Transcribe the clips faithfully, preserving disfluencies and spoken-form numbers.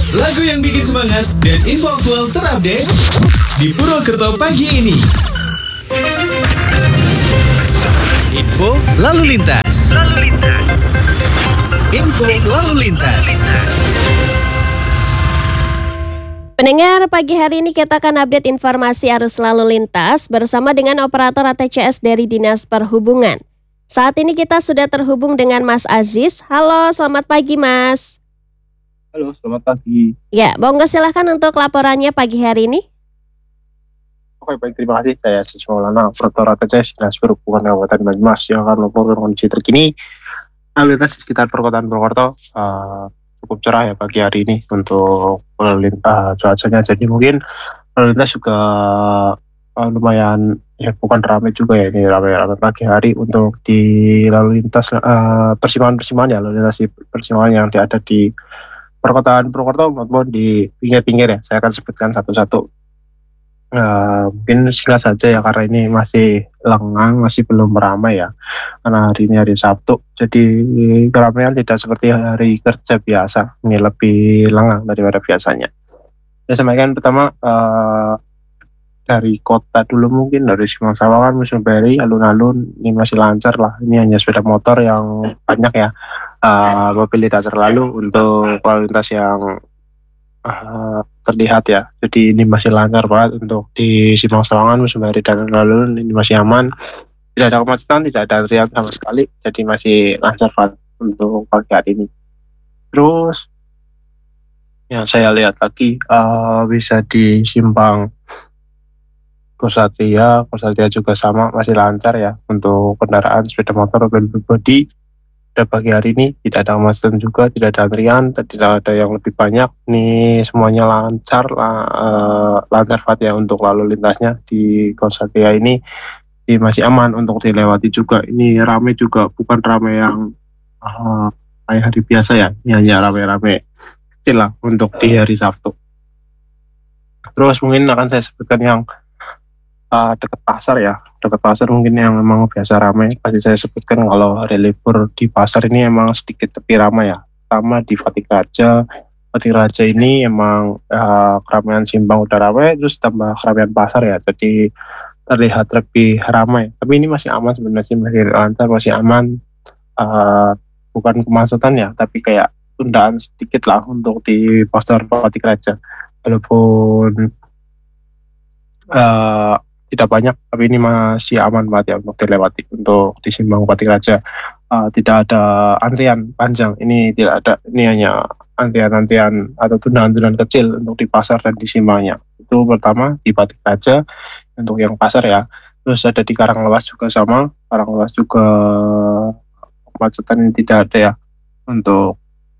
Lagu yang bikin semangat dan info aktual terupdate di Purwokerto pagi ini. Info lalu lintas. Lalu lintas. Info lalu lintas. Pendengar, pagi hari ini kita akan update informasi arus lalu lintas bersama dengan operator A T C S dari Dinas Perhubungan. Saat ini kita sudah terhubung dengan Mas Aziz. Halo, selamat pagi Mas. Halo, selamat pagi. Ya, monggo silahkan untuk laporannya pagi hari ini. Oke, baik, terima kasih. Saya Aziz Maulana, operator A T C S Dinas Perhubungan Kabupaten Banyumas yang akan melaporkan kondisi terkini lalu lintas di sekitar perkotaan Purwokerto. Uh, cukup cerah ya pagi hari ini untuk lalu lintas cuacanya, jadi mungkin lalu lintas juga uh, lumayan ya, bukan ramai juga ya, ini ramai-ramai pagi hari untuk di lalu lintas uh, persimpangan-persimpangan ya, lalu lintas di persimpangan yang ada di perkotaan Purwokerto maupun di pinggir-pinggir ya. Saya akan sebutkan satu-satu. Uh, mungkin singkat saja ya, karena ini masih lengang, masih belum ramai ya, karena hari ini hari Sabtu, jadi keramaian tidak seperti hari kerja biasa, ini lebih lengang daripada biasanya. Saya sampaikan pertama uh, dari kota dulu, mungkin dari Simang Sawangan, Museum Beri, alun-alun ini masih lancar lah. Ini hanya sepeda motor yang banyak ya, uh, mobil tidak terlalu untuk lalu lintas yang Uh, terlihat ya, jadi ini masih lancar banget untuk di Simang Sawangan, Museum Beri dan alun-alun, ini masih aman, tidak ada kemacetan, tidak ada antrian sama sekali, jadi masih lancar banget untuk pagi hari ini. Terus yang saya lihat lagi uh, bisa di Simpang Kusatria, Kusatria juga sama, masih lancar ya untuk kendaraan sepeda motor mobil pribadi. Pada pagi hari ini tidak ada kemacetan juga, tidak ada antrian, tidak ada yang lebih banyak. Ini semuanya lancar, uh, lancar banget ya untuk lalu lintasnya di Kusatria ini, ini masih aman untuk dilewati juga. Ini ramai juga, bukan ramai yang uh, kayak hari biasa ya, ini hanya ramai-ramai kecil lah untuk di hari Sabtu. Terus mungkin akan saya sebutkan yang uh, dekat pasar ya. Dekat pasar mungkin yang memang biasa ramai, pasti saya sebutkan kalau hari libur di pasar ini emang sedikit lebih ramai ya. Pertama di Fatih Raja, Fatih Raja ini emang uh, keramaian Simpang udah ramai, terus tambah keramaian pasar ya, jadi terlihat lebih ramai. Tapi ini masih aman sebenarnya, masih lancar, masih aman, uh, bukan kemacetan ya, tapi kayak tundaan sedikit lah untuk di pasar Fatih Raja, walaupun uh, tidak banyak, tapi ini masih aman banget ya untuk dilewati. Untuk di Simpang Fatih Raja uh, tidak ada antrian panjang, ini tidak ada, ini hanya antrian-antrian atau tundaan-tundaan kecil untuk di pasar dan di Simpangnya. Itu pertama di Fatih Raja untuk yang pasar ya. Terus ada di Karanglewas juga sama, Karanglewas juga kemacetan ini tidak ada ya untuk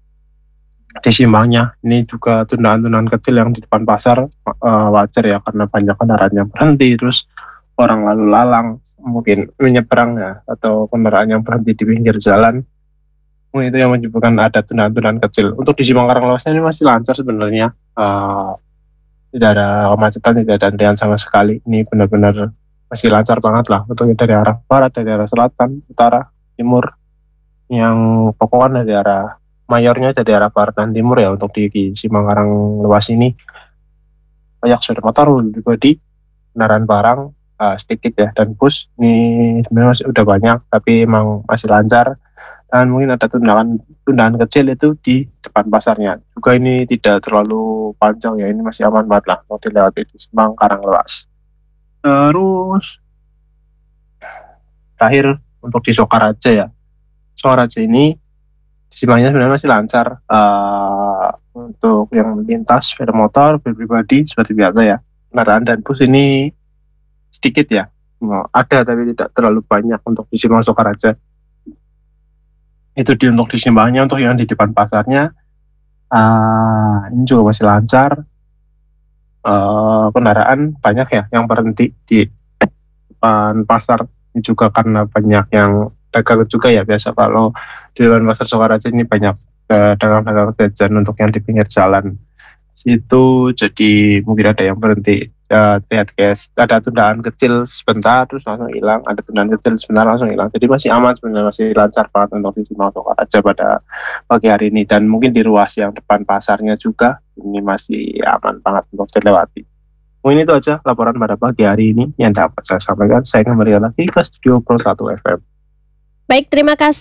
di Simpangnya. Ini juga tundaan-tundaan kecil yang di depan pasar, uh, wajar ya, karena banyak kendaraan yang berhenti, terus orang lalu lalang mungkin menyeberang ya, atau kendaraan yang berhenti di pinggir jalan, mungkin itu yang menyebabkan ada tundaan-tundaan kecil. Untuk di Simpang Karanglewasnya ini masih lancar sebenarnya, uh, tidak ada kemacetan, tidak ada antrian sama sekali. Ini benar-benar masih lancar banget lah untuk dari arah barat, dari arah selatan, utara, timur, yang pokoknya dari arah mayornya dari arah barat dan timur ya. Untuk di, di Simpang Karanglewas ini banyak sepeda motor, pribadi, kendaraan barang uh, sedikit ya, dan bus ini sebenarnya masih udah banyak, tapi emang masih lancar. Dan mungkin ada tundaan tundaan kecil itu di depan pasarnya juga, ini tidak terlalu panjang ya, ini masih aman banget lah mau dilewati di Simpang Karanglewas. Terus terakhir untuk di Sokaraja ya, Sokaraja ini Simpangnya sebenarnya masih lancar, uh, untuk yang lintas sepeda motor, pribadi seperti biasa ya. Kendaraan dan bus ini sedikit ya, ada tapi tidak terlalu banyak untuk di Simpang Sokaraja. Itu di untuk di Simpangnya. Untuk yang di depan pasarnya, uh, ini juga masih lancar. Uh, kendaraan banyak ya yang berhenti di depan pasar. Ini juga karena banyak yang dagang juga ya, biasa kalau di depan pasar Sokaraja ini banyak uh, dagang-dagang jajan untuk yang di pinggir jalan situ, jadi mungkin ada yang berhenti. Uh, lihat guys, ada tundaan kecil sebentar terus langsung hilang, ada tundaan kecil sebentar langsung hilang, jadi masih aman sebenarnya, masih lancar banget untuk di Simpang Sokaraja pada pagi hari ini. Dan mungkin di ruas yang depan pasarnya juga ini masih aman banget untuk dilewati. Mungkin itu aja laporan pada pagi hari ini yang dapat saya sampaikan. Saya kembali lagi ke studio Pro satu F M. Baik, terima kasih